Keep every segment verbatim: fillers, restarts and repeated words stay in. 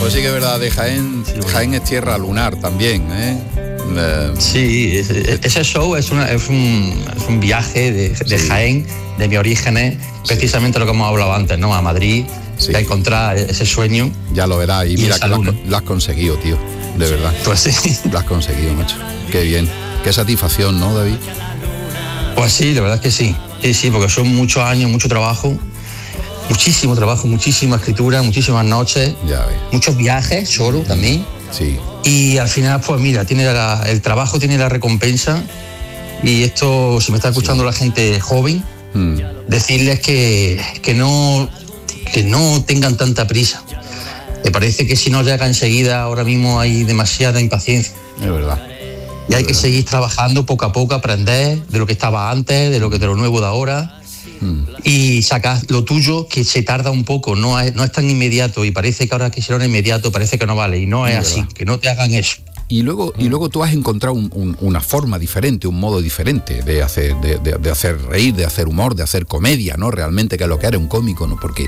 Pues sí que es verdad, de Jaén, Jaén es tierra lunar también, ¿eh? Eh, Sí, ese, ese show es, una, es, un, es un viaje de, de Sí. Jaén, de mis orígenes, precisamente lo que hemos hablado antes, ¿no? A Madrid, Sí. a encontrar ese sueño. ya lo verás, y Y mira esa que lo has, luna. lo has conseguido, tío, de verdad. Pues sí, Lo has conseguido, macho. Qué bien. Qué satisfacción, ¿no, David? pues sí, la verdad es que sí. Sí, sí, porque son muchos años, mucho trabajo, muchísimo trabajo, muchísima escritura, muchísimas noches, Ya ves. muchos viajes solo también. Sí. Y al final, pues mira, tiene la- el trabajo tiene la recompensa. Y esto, si me está escuchando la gente joven, Mm, decirles que, que, no, que no tengan tanta prisa. Me parece que si no llega enseguida, ahora mismo hay demasiada impaciencia. es verdad. Y hay que seguir trabajando poco a poco, aprender de lo que estaba antes, de lo que de lo nuevo de ahora. Mm. Y sacar lo tuyo, que se tarda un poco, no es, no es tan inmediato. Y parece que ahora que será inmediato, parece que no vale. Y no es Es así, verdad. que no te hagan eso. Y luego, y luego tú has encontrado un- un- una forma diferente, un modo diferente de hacer, de, de- de hacer reír, de hacer humor, de hacer comedia, ¿no? Realmente, que es lo que eres, un cómico, ¿no? Porque,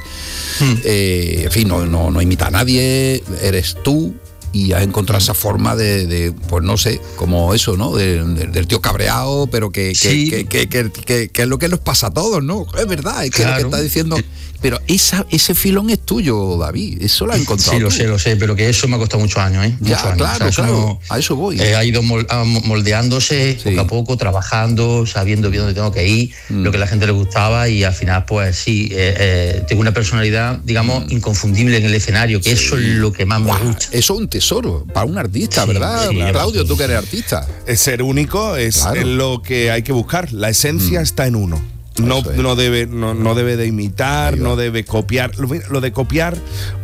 eh, en fin, no, no, no imita a nadie, eres tú. Y has encontrado esa forma de, de, pues no sé, como eso, ¿no? De- de- del tío cabreado, pero que, que, Sí. que, que, que, que- que es lo que nos pasa a todos, ¿no? Es verdad, es que Claro. lo que está diciendo. Pero esa, ese filón es tuyo, David. Eso lo has encontrado. Sí, lo tú. sé, lo sé, pero que eso me ha costado muchos años, ¿eh? Ya, Muchos años. claro, O sea, eso claro. no- A eso voy. Eh, ha ido mol- ah, moldeándose Sí. poco a poco, trabajando, sabiendo bien dónde tengo que ir, Mm. lo que a la gente le gustaba, y al final, pues sí, eh, eh, tengo una personalidad, digamos, Mm. inconfundible en el escenario, que eso es lo que más me Guau, gusta. eso es un tesoro para un artista, Sí, ¿verdad? sí, Claudio, sí. tú que eres artista. Es ser único, es Claro. lo que hay que buscar. La esencia está en uno. No, Eso es. no, debe, no, no debe de imitar, Ahí va. no debe copiar. Lo, lo de copiar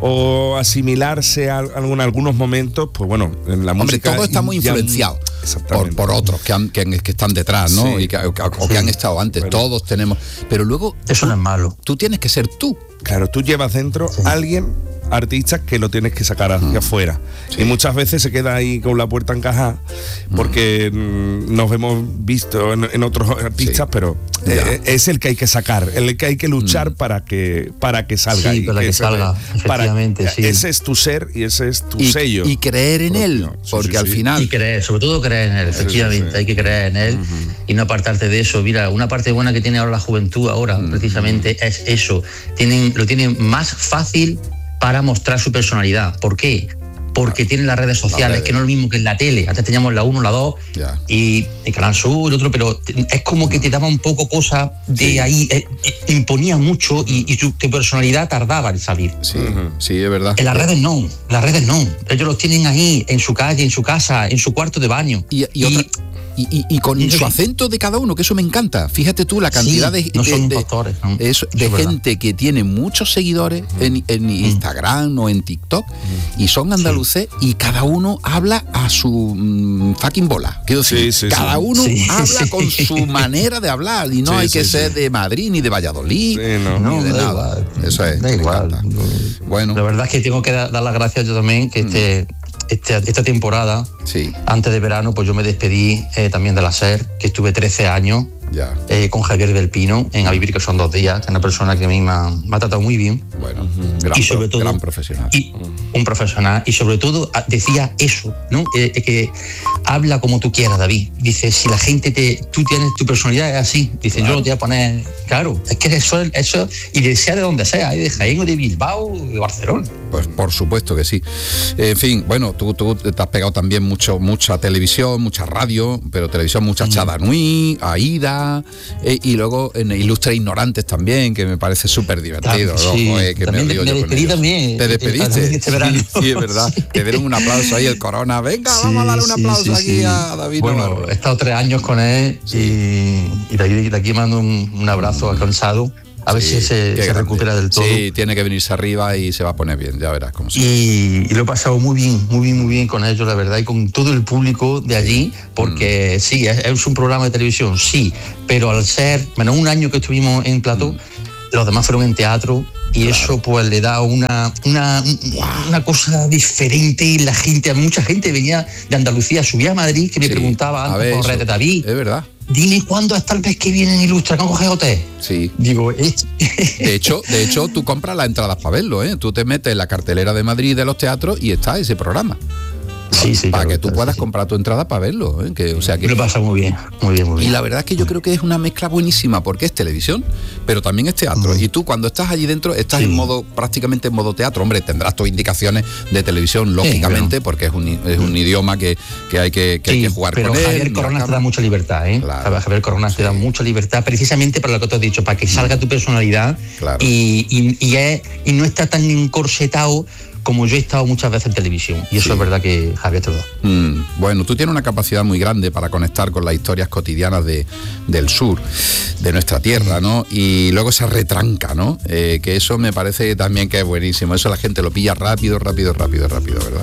o asimilarse a, a- en algunos momentos, pues bueno, en la Hombre, música. todo está muy ya- influenciado por, Exactamente. por otros que, han- que, han- que están detrás, ¿no? Sí. Y que, o que- o que han estado antes. Bueno. Todos tenemos. Pero luego Eso no es malo. tú tienes que ser tú. Claro, tú llevas dentro a alguien, artistas, que lo tienes que sacar hacia afuera. Sí. Y muchas veces se queda ahí con la puerta encajada porque mm, nos hemos visto en, en otros artistas, Sí. pero Ya. eh, es el que hay que sacar, el que hay que luchar para que para que salga. Sí, y para que se- salga, efectivamente, sí. Ese es tu ser y ese es tu Y, sello. y creer en él. propio. Sí, Porque sí, al sí. final. Y creer, sobre todo creer en él, efectivamente, sí. hay que creer en él y no apartarte de eso. Mira, una parte buena que tiene ahora la juventud ahora, precisamente, es eso. Tienen, lo tienen más fácil para mostrar su personalidad. ¿Por qué? Porque tienen las redes sociales, redes. que no es lo mismo que en la tele. Antes teníamos la uno, la dos Ya. y el Canal Sur, el otro, pero es como que te daba un poco cosa de Sí. ahí, eh, eh, imponía mucho y, y tu, tu personalidad tardaba en salir. Sí, sí, es verdad. En las redes no, en las redes no. Ellos los tienen ahí, en su calle, en su casa, en su cuarto de baño. Y, y otra- y- y- y con y- su acento de cada uno, que eso me encanta. Fíjate tú la cantidad Sí, de, no de- son de- impostores, ¿no? eso, Eso de es verdad. gente que tiene muchos seguidores en, en Instagram o en TikTok y son andaluces y cada uno habla a su mm, fucking bola. Quiero decir, Sí, sí, cada sí. uno Sí, habla sí. con su manera de hablar y no Sí, hay sí, que sí. ser de Madrid ni de Valladolid Sí, no. ni No, de da nada. igual. Eso es, Da me igual. encanta. Bueno, La verdad es que tengo que da- dar las gracias yo también, que este, este- esta temporada, sí, antes de verano, pues yo me despedí eh, también de la SER, que estuve trece años ya. eh, con Javier del Pino en A Vivir, que son dos días, que es una persona que a mí me ha, me ha tratado muy bien. Bueno, gran, Y sobre pro- todo- gran profesional. Y un profesional, y sobre todo a- decía eso, ¿no? Eh, eh, que habla como tú quieras, David. Dice, si la gente te, tú tienes tu personalidad es así. Dice, yo no te voy a poner, claro, es que eso, eso, y de sea de donde sea, ¿eh? De Jaén o de Bilbao o de Barcelona. Pues por supuesto que sí. En fin, bueno, tú, tú te has pegado también mucho, mucha televisión, mucha radio, pero televisión, mucha Chada Nui, Aida, eh, y luego en Ilustres Ignorantes también, que me parece súper divertido. Tam- ¿no? sí, Joder, que también me río me yo con despedí ellos. también, ¿Te eh, despediste? también este verano. Sí, sí, es verdad. Te dieron un aplauso ahí, el Corona. Venga, vamos a darle un Sí, aplauso sí, aquí sí. a David Bueno, Navarro. he estado tres años con él y, y de, aquí, de aquí mando un, un abrazo cansado. A ver Sí, si se, qué se grande. recupera del todo. Sí, tiene que venirse arriba y se va a poner bien, ya verás cómo se. Y, y lo he pasado muy bien, muy bien, muy bien con ellos, la verdad, y con todo el público de allí, porque Mm. sí, es, es un programa de televisión, sí, pero al ser, menos un año que estuvimos en plató, los demás fueron en teatro, y Claro. eso pues le da una, una, una cosa diferente, y la gente, mucha gente venía de Andalucía, subía a Madrid, que me Sí, preguntaba a antes ver, por eso. Red de David, Es verdad. dime cuándo hasta el mes que viene en Ilustra, ¿cómo coges hotel? Sí. Digo, ¿eh? De hecho, de hecho, tú compras las entradas para verlo, ¿eh? Tú te metes en la cartelera de Madrid de los teatros y está ese programa. Sí, sí, para claro, que tú claro, puedas sí, comprar tu entrada para verlo, ¿eh? Que, o sea que lo pasa muy bien, muy bien, muy bien. Y la verdad es que yo creo que es una mezcla buenísima porque es televisión, pero también es teatro. Mm. Y tú cuando estás allí dentro estás sí. en modo, prácticamente en modo teatro. Hombre, tendrás tus indicaciones de televisión, lógicamente, sí, porque es un, es un idioma que, que hay que, que, sí, hay que jugar pero con él. Pero Javier Corona te da mucha libertad, ¿eh? Claro. Javier Corona sí. te da mucha libertad, precisamente para lo que tú has dicho, para que salga tu personalidad claro. y, y, y, es, y no está tan encorsetado como yo he estado muchas veces en televisión, y eso sí. es verdad que Javier te lo da. Mm, bueno, tú tienes una capacidad muy grande para conectar con las historias cotidianas de, del sur, de nuestra tierra, ¿no? Y luego esa retranca, ¿no? Eh, que eso me parece también que es buenísimo. Eso la gente lo pilla rápido, rápido, rápido, rápido, ¿verdad?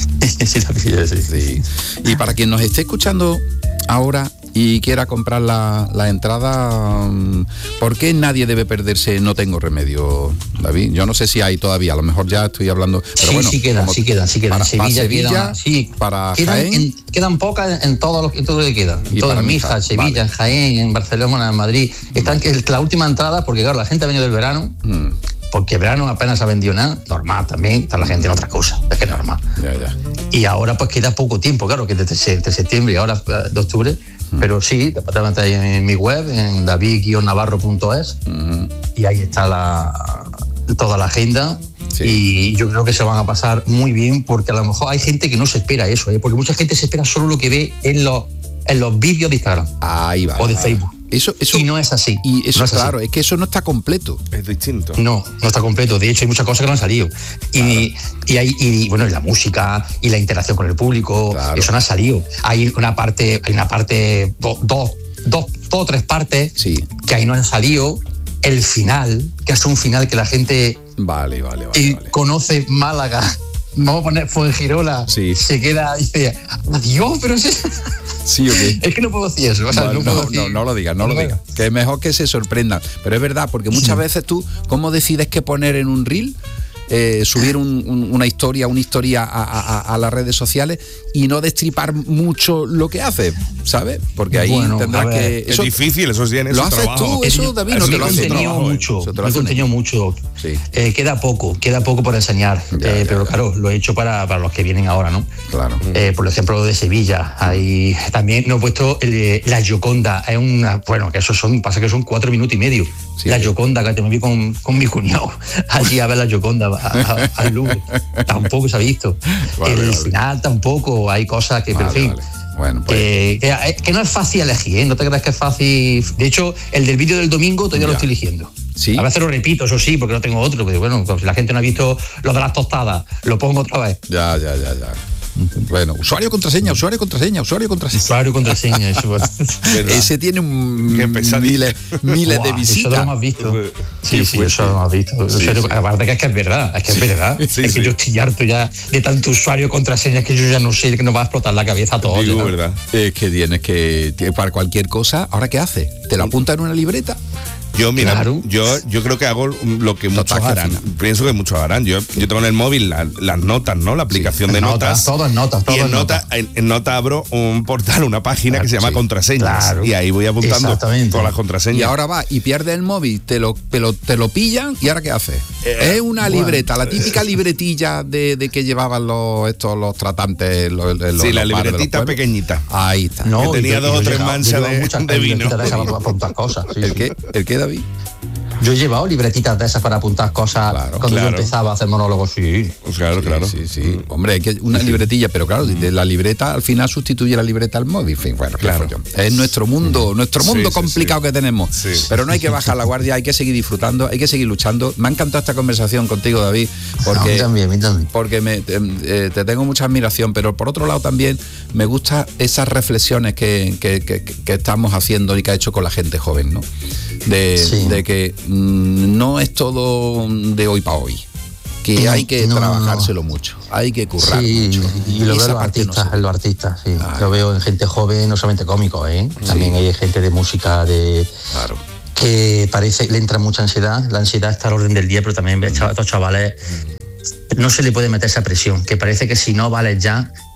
sí, la pilla, sí. sí. Y para quien nos esté escuchando ahora y quiera comprar la, la entrada, ¿por qué nadie debe perderse No Tengo Remedio, David? Yo no sé si hay todavía, a lo mejor ya estoy hablando, pero sí, bueno, sí quedan, como, sí quedan, sí quedan. Para Sevilla, Sevilla quedan, sí, para quedan, Jaén. En, quedan pocas en todo lo, en todo lo que queda. Y todo para en Mija, Sevilla, vale. en Jaén, en Barcelona, en Madrid. Están que la última entrada, porque claro, la gente ha venido del verano. Mm. Porque verano apenas ha vendido nada, normal también, está la gente en otra cosa, es que es normal. Ya, ya. Y ahora pues queda poco tiempo, claro, que desde, desde septiembre y ahora de octubre, mm. pero sí, te puedes meter en mi web, en david guion navarro punto es, mm. y ahí está la, toda la agenda. Sí. Y yo creo que se van a pasar muy bien, porque a lo mejor hay gente que no se espera eso, ¿eh? Porque mucha gente se espera solo lo que ve en los, en los vídeos de Instagram ahí va, o de va. Facebook. Eso, eso, y no es así. Y eso, no es claro, así. Es que eso no está completo. Es distinto. No, no está completo. De hecho, hay muchas cosas que no han salido. Y, claro. y, hay, y bueno, y la música y la interacción con el público, claro. eso no ha salido. Hay una parte, hay una parte, do, dos, dos, dos o tres partes sí. que ahí no han salido. El final, que es un final que la gente vale, vale, vale, y vale. conoce Málaga. Vamos a poner Fuengirola, sí. se queda y dice, adiós, pero es... Sí, okay. Es que no puedo decir eso. O sea, no, no, no, puedo no, decir... no lo digas, no lo digas. Que es mejor que se sorprendan. Pero es verdad, porque muchas sí. veces tú, ¿cómo decides qué poner en un reel? Eh, subir un, un, una historia, una historia a, a, a las redes sociales y no destripar mucho lo que hace, ¿sabes? Porque ahí bueno, tendrás que... Eso, es difícil, eso sí, en ¿Lo haces trabajo. tú, eso, David? No te lo haces mucho, yo contenido mucho. Sí. Eh, queda poco, queda poco por enseñar. Ya, eh, ya, pero ya. Claro, lo he hecho para, para los que vienen ahora, ¿no? Claro. Eh, por ejemplo, de Sevilla. Ahí también no he puesto el, la Gioconda. Es una... Bueno, que eso son... Pasa que son cuatro minutos y medio. Sí, la Gioconda, que te me vi con, con mi cuñado allí a ver la Gioconda al Louvre. Tampoco se ha visto. Vale, el vale. final tampoco. Hay cosas que, vale, pero en fin... Vale. Bueno, pues. eh, que, que no es fácil elegir, ¿eh? No te creas que es fácil. De hecho, el del vídeo del domingo todavía ya. lo estoy eligiendo. ¿Sí? A veces lo repito, eso sí, porque no tengo otro. Porque bueno, si la gente no ha visto lo de las tostadas, lo pongo otra vez. Ya, ya, ya, ya. Bueno, usuario, contraseña, usuario, contraseña, usuario, contraseña. Usuario, contraseña, eso. Ese tiene un miles, miles de visitas. Eso lo hemos visto. Sí, sí, sí eso lo hemos visto. Sí, usuario, sí. Aparte que es que es verdad, es que sí. es verdad. Sí, es que sí. yo estoy harto ya de tanto usuario, contraseña, que yo ya no sé, que nos va a explotar la cabeza a todos. Digo, ¿verdad? Es que tienes que, para cualquier cosa, ¿ahora qué haces? ¿Te lo apuntas en una libreta? Yo, mira, claro. yo, yo creo que hago lo que muchos harán. Pienso que muchos harán. Yo, yo tengo en el móvil la, las notas, ¿no? La aplicación sí. de notas. Todas notas, todas y en notas. Nota, en, en nota abro un portal, una página claro, que se llama sí. contraseñas. Claro. Y ahí voy apuntando todas las contraseñas. Y ahora va y pierde el móvil, te lo, te lo, te lo pillan y ¿ahora qué haces? Eh, es una bueno. libreta, la típica libretilla de, de que llevaban los, estos, los tratantes. Los, los, sí, los la libretita pequeñita. Ahí está. No, que tenía dos o tres manchas de, de vino. Apuntar cosas. Sí, ¿El sí. qué? ¿El qué, David? Yo he llevado libretitas de esas para apuntar cosas claro, cuando claro. yo empezaba a hacer monólogos, sí. Pues claro, sí, claro. Sí, sí, sí. Hombre, hay que una libretilla, pero claro, de la libreta al final sustituye la libreta al móvil. En fin, bueno, claro. Es nuestro mundo, nuestro mundo sí, complicado sí, sí. que tenemos. Sí. Pero no hay que bajar la guardia, hay que seguir disfrutando, hay que seguir luchando. Me ha encantado esta conversación contigo, David, porque, no, a mí también, a mí también. porque me, te, te tengo mucha admiración, pero por otro lado también me gustan esas reflexiones que, que, que, que estamos haciendo y que ha hecho con la gente joven, ¿no? De, sí. de que mmm, no es todo de hoy para hoy, que no, hay que no, trabajárselo no. mucho, hay que currar sí, mucho. Y lo veo en los artistas, no en los artistas, sí. Ah, lo veo en gente joven, no solamente cómicos, ¿eh? También sí. hay gente de música, de claro. que parece le entra mucha ansiedad, la ansiedad está al orden del día, pero también ves a estos chavales no se le puede meter esa presión, que parece que si no vales ya,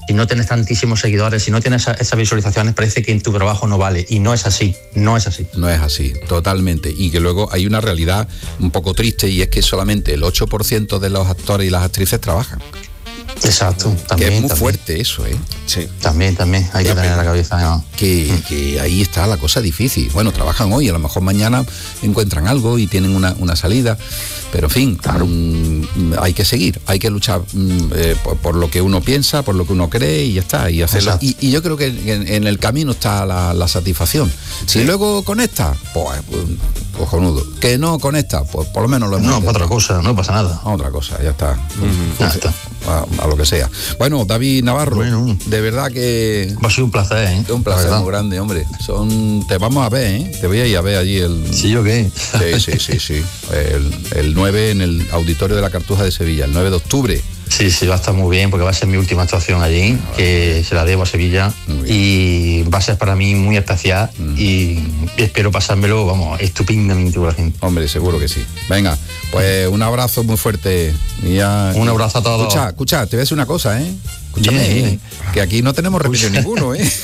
si no tienes tantísimos seguidores, si no tienes esa, esas visualizaciones, parece que tu trabajo no vale. Y no es así, no es así. No es así, totalmente. Y que luego hay una realidad un poco triste, y es que solamente el ocho por ciento de los actores y las actrices trabajan. Exacto, también. Que es muy también. fuerte eso, ¿eh? Sí. También, también, hay que tener en la cabeza, ¿no? Que, que ahí está la cosa difícil. Bueno, trabajan hoy, a lo mejor mañana encuentran algo y tienen una, una salida, pero en fin, Claro. mm, hay que seguir, hay que luchar mm, eh, por, por lo que uno piensa, por lo que uno cree, y ya está, y hacerlo. Y, y yo creo que en, en el camino está la, la satisfacción. Sí. Si luego conecta, pues, pues cojonudo. Que no conecta, pues por lo menos lo hemos No, intentado. otra cosa, no pasa nada. A otra cosa, ya está. Ya está. A, a lo que sea. Bueno, David Navarro, Bueno. de verdad que Va a ser un placer, ¿eh? es un placer La verdad. muy grande, hombre. Son, te vamos a ver, ¿eh? Te voy a ir a ver allí el... ¿Sí yo qué? Sí, sí, sí, sí. El, el nueve en el Auditorio de la Cartuja de Sevilla, el nueve de octubre. Sí, sí, va a estar muy bien porque va a ser mi última actuación allí, que se la debo a Sevilla, Muy y va a ser para mí muy especial y espero pasármelo, vamos, estupendamente con la gente. Hombre, seguro que sí. Venga, pues un abrazo muy fuerte. Y ya- Un abrazo a todos. Escucha, escucha, te voy a decir una cosa, ¿eh? Escúchame, Dime, dime. ¿eh? Que aquí no tenemos remedio ninguno, ¿eh?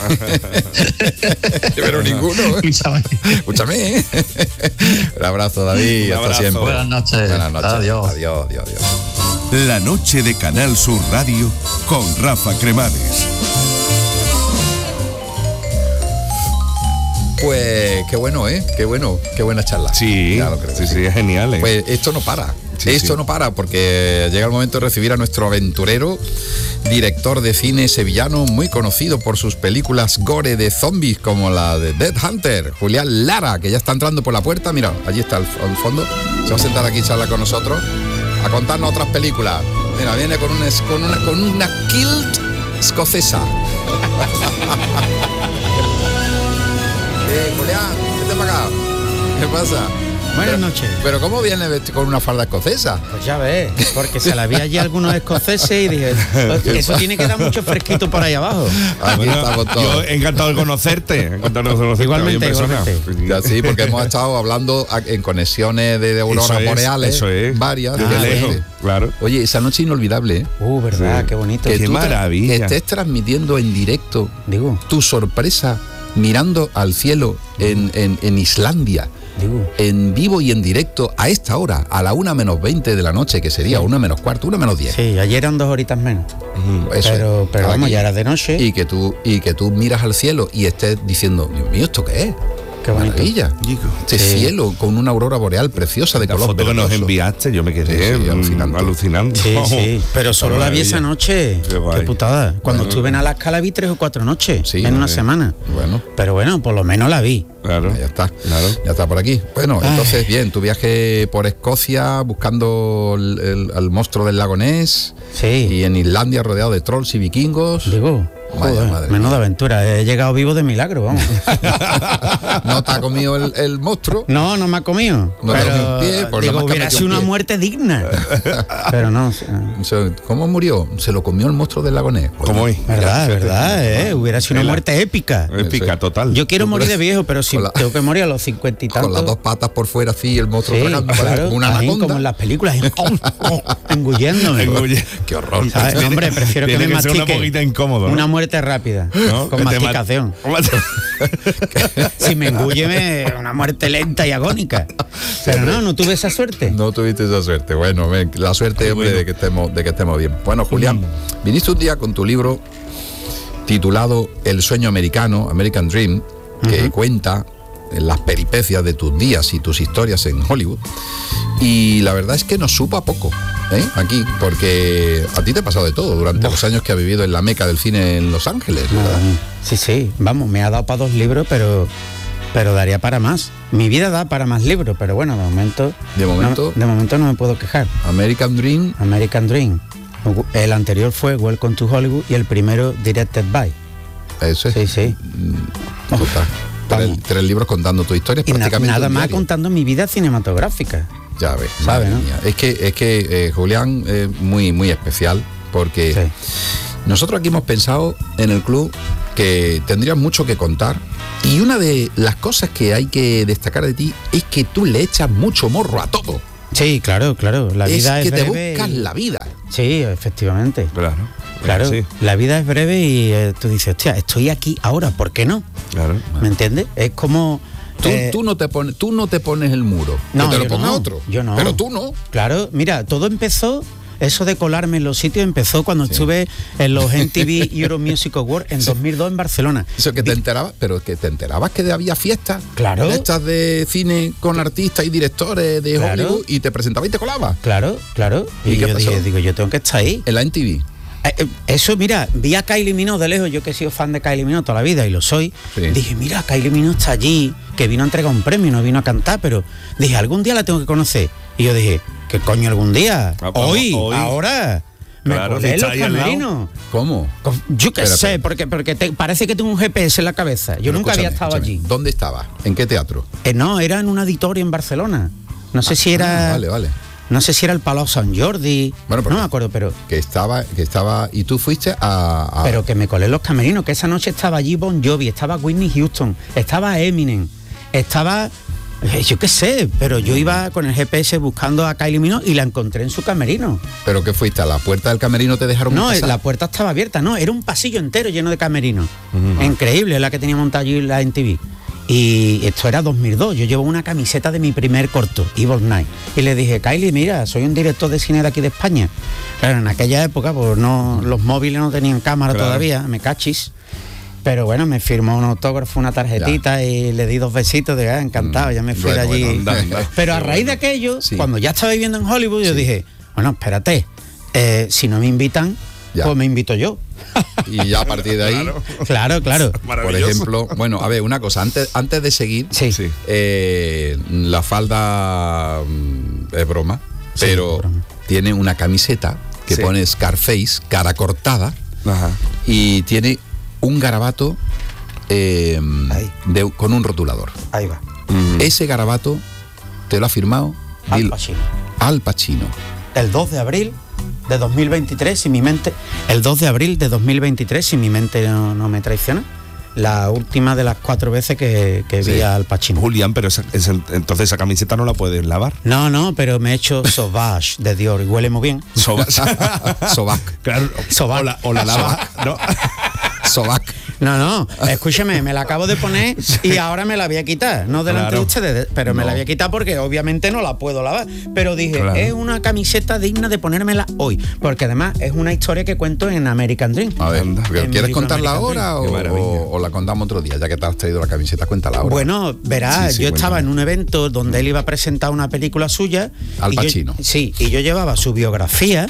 Pero ninguno, ¿eh? Escúchame. Escúchame, ¿eh? Un abrazo, David. Un Hasta abrazo. siempre. Buenas noches. Buenas noches. Adiós. Adiós, adiós, adiós. La noche de Canal Sur Radio con Rafa Cremades. Pues qué bueno, ¿eh? Qué bueno, qué buena charla. Sí, Ya lo creo que sí, sí, es genial. ¿eh? Pues esto no para. Sí, esto sí. no para, porque llega el momento de recibir a nuestro aventurero, director de cine sevillano, muy conocido por sus películas gore de zombies como la de Dead Hunter, Julián Lara, que ya está entrando por la puerta. Mira, allí está al, al fondo. Se va a sentar aquí y charlar con nosotros a contarnos otras películas. Mira, viene con una, con una, con una kilt escocesa. Eh, Julián, vete para acá. ¿Qué pasa? Buenas Pero- noches. Pero ¿cómo viene vesti- con una falda escocesa? Pues ya ves, porque se la vi allí a algunos escoceses y dije, eso tiene que dar mucho fresquito por ahí abajo. Aquí Bueno, estamos yo todos. encantado de conocerte. Encantado de conocerte Igualmente, hoy en persona. igualmente. Ya sí, porque hemos estado hablando a- en conexiones de, de auroras Eso es, boreales, eso es. varias. Desde de lejos, gente. claro. Oye, esa noche inolvidable, ¿eh? Uh, verdad, Sí. qué bonito. Que Qué tú tra- maravilla. Que estés transmitiendo en directo Digo, tu sorpresa mirando al cielo en, en, en Islandia, digo. en vivo y en directo a esta hora, a la una menos veinte de la noche, que sería una menos cuarto, una menos diez. Sí, ayer eran dos horitas menos. Eso pero es. pero vamos, Aquí. ya era de noche. Y que tú y que tú miras al cielo y estés diciendo, Dios mío, ¿esto qué es? Qué bonito. Maravilla. Digo, Este Sí. cielo con una aurora boreal preciosa de la color foto que nos verdoso. enviaste, yo me quedé Sí, sí, mm, alucinante. alucinando. Sí, sí, pero solo la vi Maravilla. esa noche. Qué guay. Qué putada. Cuando Bueno. estuve en Alaska la vi tres o cuatro noches Sí, en una vale. semana. Bueno, Pero bueno, por lo menos la vi. Claro. ya está. Claro. Ya está por aquí. Bueno, Ay. entonces, bien, tu viaje por Escocia buscando el, el- al monstruo del lago Ness Sí. y en Islandia rodeado de trolls y vikingos. Digo, Vaya joder, madre menuda mía. aventura. He llegado vivo de milagro, vamos. No te ha comido el, el monstruo. No, no me ha comido. No te ha pero comido un pie, pues nada digo, más que hubiera metió sido un una pie. muerte digna. Pero no, o sea, O sea, ¿cómo murió? Se lo comió el monstruo del lago Ness. ¿Cómo es? verdad, verdad, eh. Hubiera sido una Vela. muerte épica. Épica, total. Yo quiero morir de viejo, pero si Con la- tengo que morir a los cincuenta y tantos. Con las dos patas por fuera así, el monstruo Sí, tragando, claro, como una ahí, anaconda. como en las películas, ahí, engulléndome. Engulle. Qué horror. ¿Sabes? Tiene- Hombre, prefiero que tiene me que ser mastique. una poquita incómodo, ¿no? Una muerte rápida, ¿No? con Que te ma- masticación. Si me engulle, me- una muerte lenta y agónica. Pero no, no tuve esa suerte. No tuviste esa suerte. Bueno, ven, la suerte, Qué hombre, bueno. de que estemos, de que estemos bien. Bueno, Julián, viniste un día con tu libro titulado El sueño americano, American Dream, que cuenta las peripecias de tus días y tus historias en Hollywood. Y la verdad es que nos supo a poco, ¿eh? Aquí, porque a ti te ha pasado de todo durante los años que has vivido en la meca del cine en Los Ángeles, ¿verdad? Ah, Sí, sí, vamos, me ha dado para dos libros, pero pero daría para más. Mi vida da para más libros, pero bueno, de momento De momento- no, de momento no me puedo quejar. American Dream, American Dream. El anterior fue Welcome to Hollywood y el primero Directed by. eso es. Sí, sí. Total. Tres, Vamos. tres libros contando tu historia, Y na- prácticamente nada un más diario. contando mi vida cinematográfica. Ya ves, Sabe, madre ¿no? mía. Es que, es que eh, Julián es muy, muy especial porque Sí. nosotros aquí hemos pensado en el club que tendrías mucho que contar y una de las cosas que hay que destacar de ti es que tú le echas mucho morro a todo. Sí, claro, claro. La es vida es, que te breve buscas y- la vida. Sí, efectivamente. Claro. Claro, Sí. la vida es breve y eh, tú dices, hostia, estoy aquí ahora, ¿por qué no? Claro. ¿Me entiendes? Es como... Tú, eh, tú no te pones, tú no te pones el muro, No, que te lo yo ponga no, otro. yo no. Pero tú no. Claro, mira, todo empezó, eso de colarme en los sitios empezó cuando estuve en los M T V Euro Music Awards en dos mil dos en Barcelona. Eso que te enterabas, pero que te enterabas que había fiestas. Claro. De estas de cine con artistas y directores de Claro. Hollywood y te presentabas y te colabas. Claro, claro. ¿Y Y, qué yo pasó? dije, digo, yo tengo que estar ahí. En la M T V. Eh, eh, Eso, mira, vi a Kylie Minogue de lejos, yo que he sido fan de Kylie Minogue toda la vida y lo soy. Sí. Dije, mira, Kylie Minogue está allí, que vino a entregar un premio, no vino a cantar, pero dije, algún día la tengo que conocer. Y yo dije, ¿qué coño algún día? Ah, vamos, hoy, hoy. ahora. Me Claro, colé si en está los ahí al lado. camerinos. ¿Cómo? Yo qué Espera, sé, espera. porque, porque te- parece que tengo un G P S en la cabeza. Yo Pero nunca había escúchame, estado escúchame, allí. ¿Dónde estabas? ¿En qué teatro? Eh, no, era en un auditorio en Barcelona. No sé si era. Ah, vale, vale. No sé si era el Palau Sant Jordi. Bueno, pero- no me acuerdo, pero. Que estaba, que estaba. Y tú fuiste a. a- Pero que me colé en los camerinos, que esa noche estaba allí Bon Jovi, estaba Whitney Houston, estaba Eminem, estaba, eh, yo qué sé, pero yo iba con el G P S buscando a Kylie Minogue y la encontré en su camerino. ¿Pero qué fuiste? ¿A la puerta del camerino te dejaron No, pasar? la puerta estaba abierta, no, era un pasillo entero lleno de camerinos. Increíble la que tenía montada allí la M T V. Y esto era dos mil dos, yo llevo una camiseta de mi primer corto, Evil Night. Y le dije, Kylie, mira, soy un director de cine de aquí de España. Claro, en aquella época, pues no, los móviles no tenían cámara Claro. todavía, me cachis. Pero bueno, me firmó un autógrafo, una tarjetita y le di dos besitos de ah, encantado, ya me fui Bueno, de allí. bueno, anda, anda. Pero a Qué raíz de bueno. aquello, Sí. cuando ya estaba viviendo en Hollywood, yo dije, bueno, espérate, eh, si no me invitan, Ya. pues me invito yo. Y ya a partir de ahí, Claro, claro. por Maravilloso. ejemplo, bueno, a ver, una cosa, antes, antes de seguir, Sí. Sí. eh, la falda mm, es broma, Sí, pero broma. tiene una camiseta que Sí. pone Scarface, cara cortada, Ajá. y tiene un garabato eh, Ahí. de- con un rotulador. Ahí va. Ese garabato te lo ha firmado Al Dil- Pacino. Al Pacino. El dos de abril de dos mil veintitrés, si mi mente. El dos de abril de dos mil veintitrés, si mi mente no, no me traiciona. La última de las cuatro veces que, que vi Sí. al Pacino. Julián, pero esa- esa- entonces esa camiseta no la puedes lavar. No, no, pero me he hecho Sauvage de Dior y huele muy bien. Sobas. Sobac. Claro. Sobac. O la, o la lavas. ¿no? Sobac. No, no, escúcheme, me la acabo de poner y ahora me la voy a quitar. No delante Claro. de ustedes, pero me No. la voy a quitar porque obviamente no la puedo lavar. Pero dije, Claro. es una camiseta digna de ponérmela hoy. Porque además es una historia que cuento en American Dream. A ver, Anda. ¿quieres En mi libro contarla American ahora Dream. Qué o, maravilla. o- o la contamos otro día? Ya que te has traído la camiseta, cuéntala ahora. Bueno, verás, Sí, sí, yo estaba cuéntame. en un evento donde él iba a presentar una película suya. Al y yo- Pacino. sí, y yo llevaba su biografía.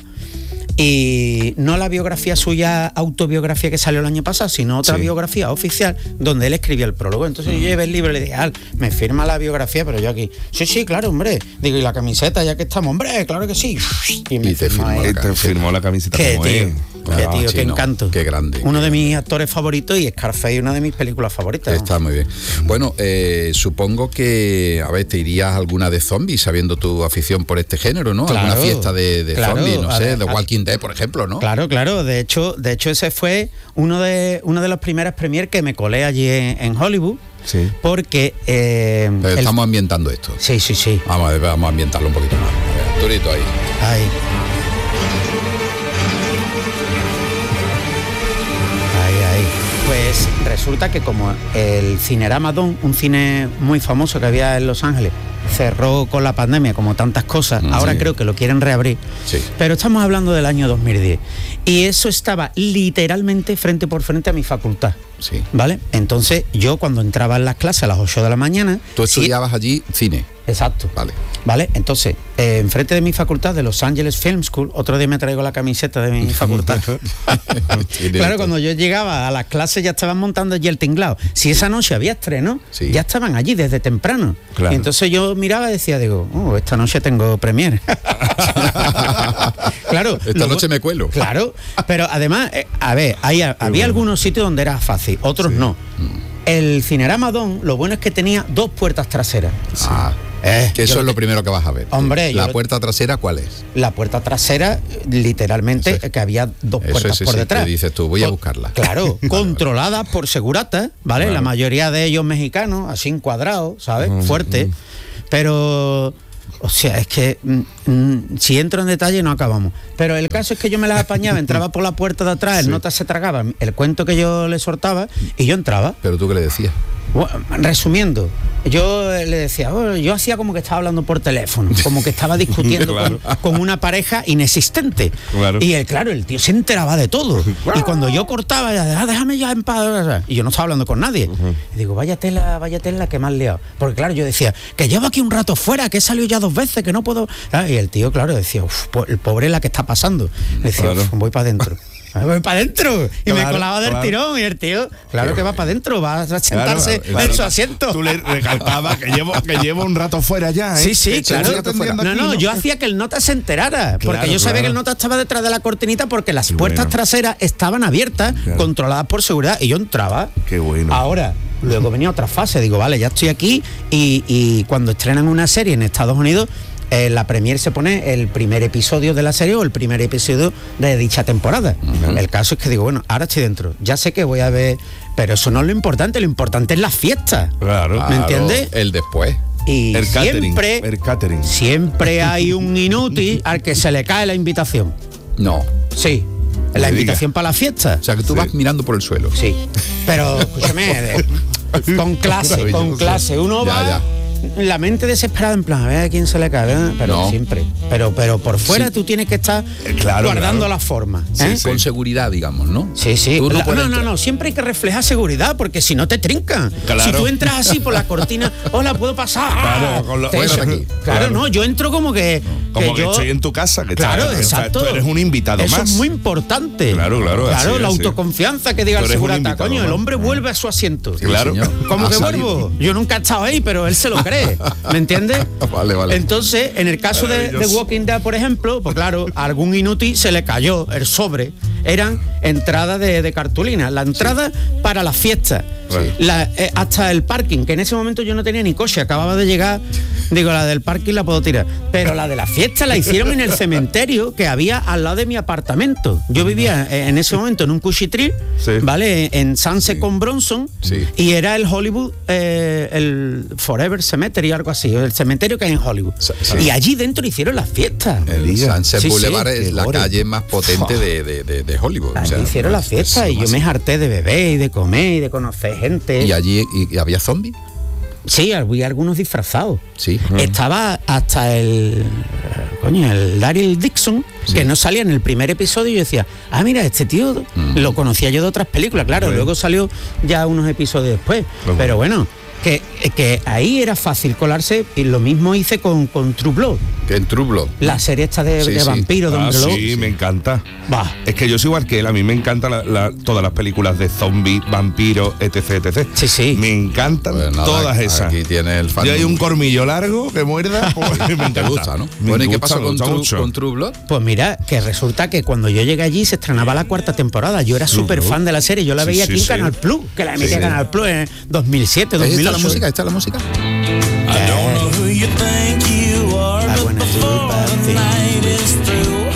Y no la biografía suya, autobiografía que salió el año pasado, sino otra Sí. biografía oficial donde él escribía el prólogo. Entonces yo llevé el libro y le dije, Al, me firma la biografía, pero yo aquí, sí, sí, claro, hombre. Digo, y la camiseta, ya que estamos, hombre, claro que sí. Y me Y te firmó firmó ahí. la Y te firmó la camiseta Qué como tío, es. qué Ah, tío, qué chino, encanto. qué grande, Uno qué de mis actores favoritos y Scarface, una de mis películas favoritas. ¿no? Está muy bien. Bueno, eh, supongo que, a ver, te irías a alguna de zombies sabiendo tu afición por este género, ¿no? Claro, Alguna fiesta de, de claro, zombies, no a sé, ver, de a- Walking Dead, por ejemplo, ¿no? Claro, claro. De hecho, de hecho ese fue uno de una de las primeras premier que me colé allí en, en Hollywood. Sí. Porque eh, Pero el- estamos ambientando esto. sí, sí, sí. Vamos a, ver, vamos a ambientarlo un poquito más. A ver, Turito ahí. Ahí. Ahí, ahí. Pues resulta que como el Cinerama Dome, un cine muy famoso que había en Los Ángeles, cerró con la pandemia como tantas cosas, Mm, ahora sí. creo que lo quieren reabrir. Sí. Pero estamos hablando del año dos mil diez. Y eso estaba literalmente frente por frente a mi facultad. Sí. ¿Vale? Entonces yo cuando entraba en las clases a las ocho de la mañana... Tú sí, estudiabas allí cine. exacto. Vale. ¿Vale? Entonces, eh, enfrente de mi facultad, de Los Angeles Film School, otro día me traigo la camiseta de mi facultad. Tiene Claro, esto. cuando yo llegaba a las clases ya estaban montando allí el tinglado. Si esa noche había estreno, Sí. ya estaban allí desde temprano. Claro. Y entonces yo miraba y decía, digo, oh, esta noche tengo premier. Claro. Esta lo- noche me cuelo. Claro, pero además, eh, a ver, hay- había algunos sitios donde era fácil, otros no. El Cinerama Dome, lo bueno es que tenía dos puertas traseras. Ah, Eh, que eso yo es lo lo primero que vas a ver. Hombre, yo ¿La lo- puerta trasera cuál es? La puerta trasera, literalmente, Eso es. que había dos Eso puertas es, por sí, detrás. que dices tú, voy a Co- buscarla. Claro, controladas por seguratas, ¿vale? Claro. La mayoría de ellos mexicanos, así encuadrados, ¿sabes? Fuerte. Pero O sea, es que mm, mm, si entro en detalle no acabamos. Pero el caso es que yo me las apañaba, entraba por la puerta de atrás, el Sí. nota se tragaba el cuento que yo le soltaba y yo entraba. Pero tú qué le decías. Bueno, resumiendo, yo le decía, oh, yo hacía como que estaba hablando por teléfono, como que estaba discutiendo Claro. con, con una pareja inexistente. Claro. Y él, claro, el tío se enteraba de todo. Y cuando yo cortaba, ya, ah, déjame ya en paz. Y yo no estaba hablando con nadie. Y digo, vaya tela, vaya tela que me has liado. Porque claro, yo decía, que llevo aquí un rato fuera, que he salido ya dos veces, que no puedo. Ah, y el tío, claro, decía, uff, el pobre la que está pasando. Le decía, Claro. "Uf, voy para adentro. Voy para adentro y me Claro, colaba del claro. tirón y el tío, claro que va para adentro, va a sentarse Claro, en su asiento. Tú le recalcabas que llevo, que llevo un rato fuera ya, ¿eh? Sí, sí, Que claro. estoy atendiendo No, aquí, no, yo hacía que el nota se enterara, porque Claro, yo sabía claro. que el nota estaba detrás de la cortinita porque las Qué puertas bueno. traseras estaban abiertas, Claro. controladas por seguridad, y yo entraba. Qué bueno. Ahora, luego venía otra fase, digo, vale, ya estoy aquí, y, y cuando estrenan una serie en Estados Unidos, eh, la premier se pone el primer episodio de la serie o el primer episodio de dicha temporada. El caso es que digo, bueno, ahora estoy dentro, ya sé que voy a ver, pero eso no es lo importante, lo importante es la fiesta. Claro. ¿Me entiendes? El después. Y El catering. siempre, El catering. siempre hay un inútil al que se le cae la invitación. No. Sí, la me invitación para la fiesta. O sea, que tú Sí. vas mirando por el suelo. Sí, pero escúchame, de- con clase, con clase. Uno Ya, va ya. la mente desesperada en plan, a ver a quién se le cae, ¿verdad? Pero No. siempre. Pero, pero por fuera Sí. tú tienes que estar Eh, claro, guardando claro. la forma. Sí, ¿eh? sí. Con seguridad, digamos, ¿no? Sí, sí. Tú no La- puedes no, no, entrar. no, siempre hay que reflejar seguridad, porque si no te trincan. Claro. Si tú entras así por la cortina, hola, ¿puedo pasar? Claro, con lo- Te- fuera de aquí. Claro, Claro. no, yo entro como que. Como que yo- estoy en tu casa, que Claro, estás- estás- exacto. tú eres un invitado Eso más. es muy importante. Claro, claro, Claro, así la es, sí. autoconfianza que diga Tú el eres un segurata. invitado Coño, el más. hombre vuelve a su asiento. Claro. señor. ¿Cómo Ha que salido. vuelvo? Yo nunca he estado ahí, pero él se lo cree. ¿Me entiendes? Vale, vale. Entonces, en el caso de, de Maravilloso. Walking Dead, por ejemplo, pues claro, a algún inútil se le cayó el sobre. Eran entradas de, de cartulina. La entrada para la fiesta. Vale. La, eh, hasta el parking, que en ese momento yo no tenía ni coche, acababa de llegar. Digo, la del parking la puedo tirar. Pero la de la fiesta la hicieron en el cementerio que había al lado de mi apartamento. Yo vivía eh, en ese momento en un cuchitril, Sí. ¿vale? En Sunset con Bronson. Sí. Y era el Hollywood, eh, el Forever Cemetery, algo así, el cementerio que hay en Hollywood. Sí. Y allí dentro hicieron las fiestas. El diga. Sunset Sí, sí, Boulevard qué es la gore. calle más potente de, de- de- de Hollywood. Allí o sea, hicieron las es- fiestas es y yo más- me harté de beber y de comer y de conocer gente. ¿Y allí y, y había zombies? Sí, había algunos disfrazados. Sí. Estaba hasta el eh, coño, el Daryl Dixon, que no salía en el primer episodio, y yo decía, ah, mira, este tío lo conocía yo de otras películas, claro, Sí. luego salió ya unos episodios después. Bueno. Pero bueno, que, que ahí era fácil colarse, y lo mismo hice con, con True Blood, Que en True Blood. la serie esta de, Sí, de sí. vampiros, de Ah, Hombre Lobo. sí, me encanta. Va. Es que yo soy igual que él, a mí me encantan la- la- todas las películas de zombies, vampiros, etc, etcétera. Sí, sí. Me encantan Pues nada, todas esas. aquí tiene el fan Y hay un número. cormillo largo que muerda, pues, me encanta. Te gusta, ¿no? Me Bueno, ¿y qué gusta, pasó me con gusta True, mucho. con True Blood? Pues mira, que resulta que cuando yo llegué allí se estrenaba la cuarta temporada. Yo era súper fan de la serie. Yo la Sí, veía sí, aquí en sí. Canal Plus, que la emitía Sí. Canal Plus en dos mil siete, ¿Esta dos mil es ocho. la música? ¿Esta es la música? I wanna do bad things.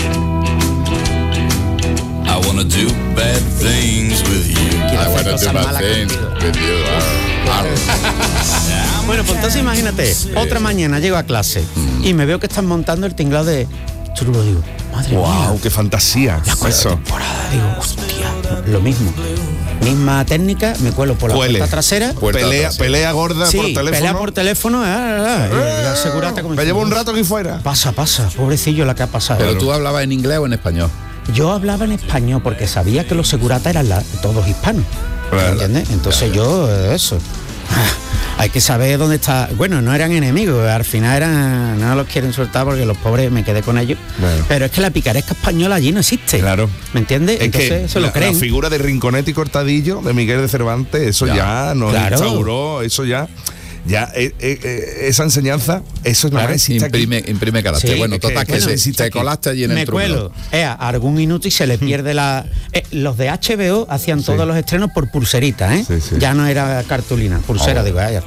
I wanna do bad things with you. Quiero Ah, hacer bueno, cosas tú malas Martín, contigo. with you, ah, ah. Bueno, pues entonces imagínate, otra mañana llego a clase y me veo que están montando el tinglado de True Blood. Digo, madre mía, Wow, qué fantasía. la cuarta Eso. temporada. Digo, hostia, lo mismo. Misma técnica, me cuelo por la Cuele. puerta trasera. Puerta Pelea, trasera. pelea gorda Sí, por teléfono. pelea por teléfono, ah, ah, ah, y la segurata como Me diciendo, llevo un rato aquí fuera. Pasa, pasa, pobrecillo la que ha pasado. Pero tú hablabas en inglés o en español. Yo hablaba en español porque sabía que los seguratas eran la- todos hispanos. Claro. ¿Entiendes? Entonces yo, eh, eso. Ah, hay que saber dónde está. Bueno, no eran enemigos, al final eran. No los quieren soltar porque los pobres me quedé con ellos. Claro. Pero es que la picaresca española allí no existe. Claro. ¿Me entiendes? Es Entonces que se lo la, creen. la figura de Rinconete y Cortadillo de Miguel de Cervantes, eso Ya. ya, nos Claro. instauró, eso ya, ya eh, eh, eh, esa enseñanza, eso nada Claro. más existe aquí. Imprime, imprime carácter. Sí, bueno, es que- total, es que, que se- no existe te aquí. colaste allí en me el True cuelo. Blood. Eh, a algún inútil se le pierde la. eh, los de H B O hacían todos los estrenos por pulserita, ¿eh? Sí, sí. Ya no era cartulina, pulsera, Oh. digo, ah, ya está.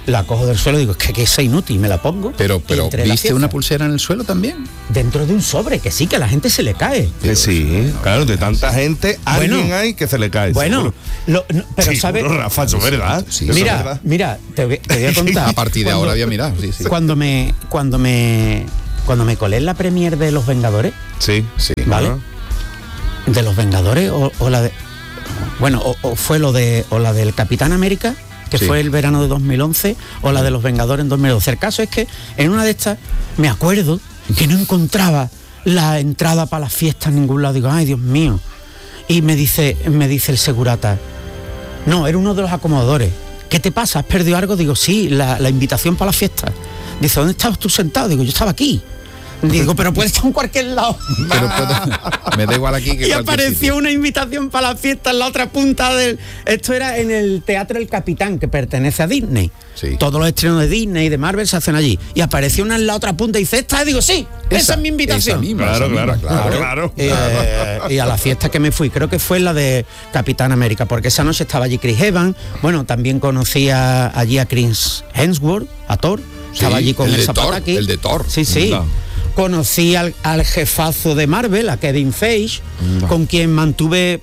la cojo del suelo, digo, es que, que es inútil, me la pongo. Pero, pero entre la ¿viste fiesta. una pulsera en el suelo también? Dentro de un sobre, que sí, que a la gente se le cae. Que sí, claro, de tanta gente, Bueno, alguien hay que se le cae. Bueno, seguro. lo- no, pero Sí, ¿sabes? seguro, Rafa, eso es verdad. Sí, Eso es Mira, verdad. mira, te, voy- te voy a contar. A partir de Cuando- ahora había mirado, sí, sí. Cuando me, cuando me, cuando me colé en la premier de Los Vengadores, Sí, Sí. ¿vale? Ajá. De Los Vengadores o, o la de, bueno, o, o fue lo de, o la del Capitán América, que Sí. fue el verano de dos mil once, o la de Los Vengadores en dos mil doce. El caso es que en una de estas me acuerdo que no encontraba la entrada para las fiestas en ningún lado. Digo, ay, Dios mío. Y me dice, me dice el segurata, no, era uno de los acomodadores. ¿Qué te pasa? ¿Has perdido algo? Digo, sí, la, la invitación para la fiesta. Dice, ¿dónde estabas tú sentado? Digo, yo estaba aquí. Digo, pero puedes estar en cualquier lado. Pero puedo- me da igual aquí que Y cualquier apareció sitio. una invitación para la fiesta en la otra punta del... Esto era en el Teatro El Capitán, que pertenece a Disney. Sí. Todos los estrenos de Disney y de Marvel se hacen allí. Y apareció una en la otra punta y dice, esta, digo, sí, esa, es mi invitación. Esa misma, Claro, esa misma, claro, claro. Eh, y a la fiesta que me fui, creo que fue la de Capitán América, porque esa noche estaba allí Chris Evans, bueno, también conocía allí a Chris Hemsworth, a Thor, estaba Sí, allí con el el, de Zapata Thor, aquí. el de Thor. Sí, sí. No. Conocí al, al jefazo de Marvel, a Kevin Feige, No. con quien mantuve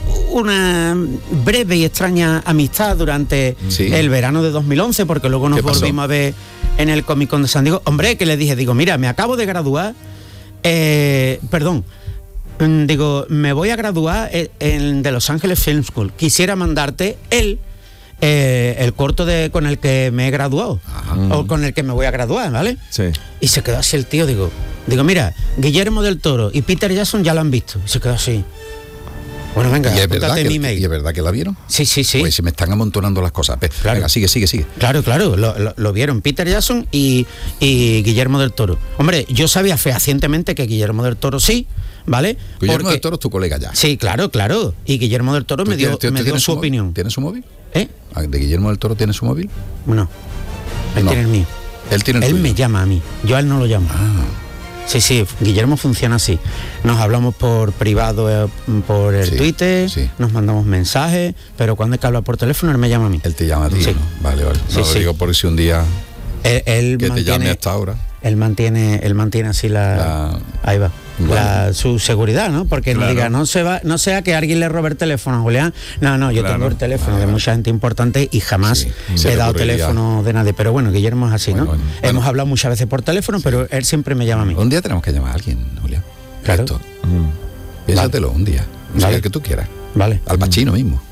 una breve y extraña amistad durante Sí. el verano de dos mil once, porque luego nos ¿Qué pasó? volvimos a ver en el Comic Con de San Diego. Hombre, que le dije, digo, mira, me acabo de graduar, eh, perdón, mm, digo, me voy a graduar en, en de Los Ángeles Film School. Quisiera mandarte el eh, el corto de con el que me he graduado o con el que me voy a graduar, ¿vale? Sí. Y se quedó así el tío, digo, digo, mira, Guillermo del Toro y Peter Jackson ya lo han visto. Y se quedó así. Bueno, venga, ¿Y es, verdad apúntate que, mi email. ¿Y es verdad que la vieron? Sí, sí, sí. Pues se me están amontonando las cosas. Ve, Claro. Venga, sigue, sigue, sigue. Claro, claro, lo, lo- lo vieron Peter Jackson y, y Guillermo del Toro. Hombre, yo sabía fehacientemente que Guillermo del Toro sí, ¿vale? Guillermo Porque- del Toro es tu colega ya. Sí, claro, claro. Y Guillermo del Toro ¿Tú me dio, tienes- tú- me tú dio tienes su móvil? opinión. ¿Tienes su móvil? ¿Eh? Ah, ¿De Guillermo del Toro tiene su móvil? No. Él No. tiene el mío. Él tiene el Él tuyo. me llama a mí. Yo a él no lo llamo. Ah, Sí, sí, Guillermo funciona así. Nos hablamos por privado, eh, por el Sí, Twitter, sí. nos mandamos mensajes, pero cuando hay que hablar por teléfono, él me llama a mí. él te llama a ti, Sí. ¿no? Vale, vale. Sí, No, sí. lo digo por si un día Él, él que te mantiene, llame hasta ahora. Él mantiene, él mantiene así la, La- ahí va. Vale. La- su seguridad, ¿no? Porque no Claro. diga, no se va, no sea que alguien le robe el teléfono a Julián. No, no, yo Claro. tengo el teléfono de mucha gente importante y jamás Sí, se he le dado ocurriría. teléfono de nadie. Pero bueno, Guillermo es así, Bueno, ¿no? bueno. Hemos Bueno. hablado muchas veces por teléfono, pero él siempre me llama a mí. Un día tenemos que llamar a alguien, Julián. Claro. Esto. Piénsatelo un día. O sea, Vale. el que tú quieras. Vale. Al Pacino mismo.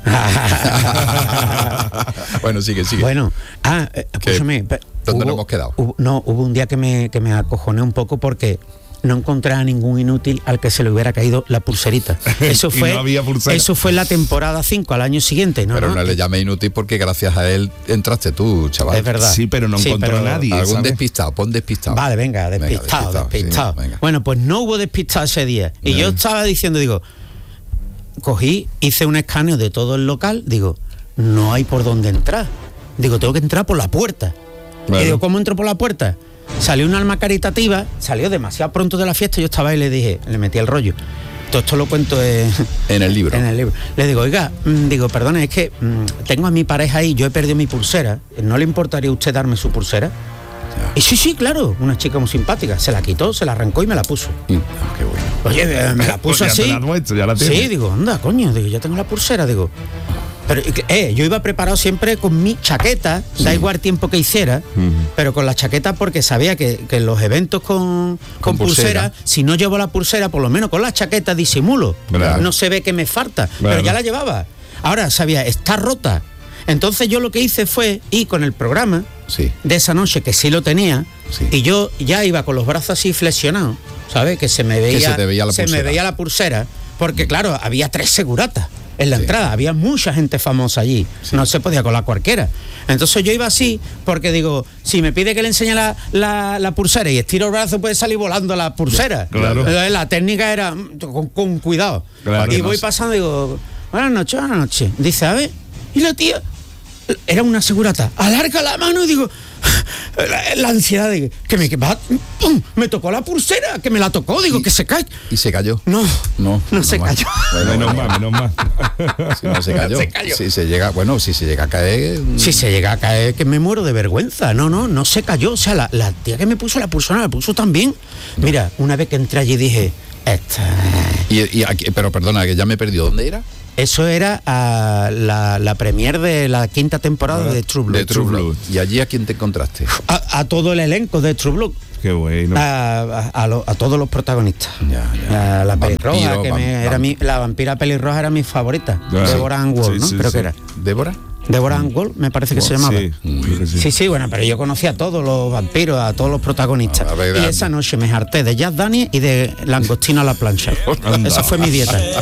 Bueno, sigue, sigue. Bueno, ah, eh, escúchame. pe- ¿Dónde nos hemos quedado? hubo- no, hubo un día que me, que me acojoné un poco porque no encontré a ningún inútil al que se le hubiera caído la pulserita. Eso Y fue, no había pulsera. eso fue en la temporada cinco, al año siguiente, ¿no? Pero no, no le llame inútil porque gracias a él entraste tú, chaval. Es verdad. Sí, pero no encontró pero- a nadie. Algún ¿sabes? despistado, pon despistado. Vale, venga, Venga, despistado, despistado, despistado. sí, venga. Bueno, pues no hubo despistado ese día. Y yo estaba diciendo, digo, cogí, hice un escaneo de todo el local, digo, no hay por dónde entrar. Digo, tengo que entrar por la puerta. Claro. Y digo, ¿cómo entro por la puerta? Salió un alma caritativa, salió demasiado pronto de la fiesta, yo estaba ahí y le dije, le metí el rollo. Todo esto lo cuento en, En el libro. en el libro. Le digo, oiga, mm, digo, perdone, es que mm, tengo a mi pareja ahí, yo he perdido mi pulsera, ¿no le importaría a usted darme su pulsera? Y sí, sí, claro, una chica muy simpática, se la quitó, se la arrancó y me la puso. Y- ah, qué bueno. Oye, eh, me la puso Pues ya te así. la has muerto, ya la sí, tienes. digo, anda, coño, digo, ya tengo la pulsera, digo. Pero eh, yo iba preparado siempre con mi chaqueta, da igual el tiempo que hiciera, pero con la chaqueta porque sabía que, que en los eventos con, con, Con pulsera, pulsera. si no llevo la pulsera, por lo menos con la chaqueta disimulo. Claro. No se ve que me falta, pero Claro. ya la llevaba. Ahora sabía, está rota. Entonces yo lo que hice fue ir con el programa Sí. de esa noche, que sí lo tenía, Sí. y yo ya iba con los brazos así flexionados, ¿sabes? Que se me veía, se te veía la se me pulsera. veía la pulsera, porque claro, había tres seguratas en la Sí. entrada, había mucha gente famosa allí, no se podía colar cualquiera. Entonces yo iba así, porque digo, si me pide que le enseñe la, la, la pulsera y estiro el brazo, puede salir volando la pulsera. Claro. Entonces, la técnica era mm, con, con cuidado. Claro. Y Que voy no- pasando y digo, buenas noches, buenas noches. Dice, a ver, y la tía, era una segurata, alarga la mano y digo, la, la ansiedad de que me, que va, ¡pum! Me tocó la pulsera, que me la tocó, digo, y, que se cae. ¿Y se cayó? No, no, no se más. cayó. Bueno, menos mal, menos mal. Si no se cayó. Se cayó. Si se llega, bueno, si se llega a caer... Si se llega a caer, que me muero de vergüenza. No, no, no se cayó. O sea, la, la tía que me puso la pulsera, la puso también. Mira, una vez que entré allí dije, esta... Y, y aquí, pero perdona, que ya me he perdido. ¿Dónde era? Eso era a la, la premier de la quinta temporada de True Blood. De True Blood. ¿Y allí a quién te encontraste? A, a todo el elenco de True Blood. Qué bueno. A, a, a, lo, a todos los protagonistas. Ya, ya. A la Vampiro, pelirroja, que vam- me, era vam- mi, la vampira pelirroja era mi favorita. Ah, sí. Deborah Ann Woll, Sí, ¿no? sí, Creo sí. que era. ¿Débora? Deborah Ann Woll, me parece que se llamaba. Sí, creo que sí. Sí, sí, bueno, pero yo conocía a todos los vampiros, a todos los protagonistas. A ver, y a- esa noche me harté de Jack Daniels y de langostino a la plancha. Anda. Esa fue mi dieta.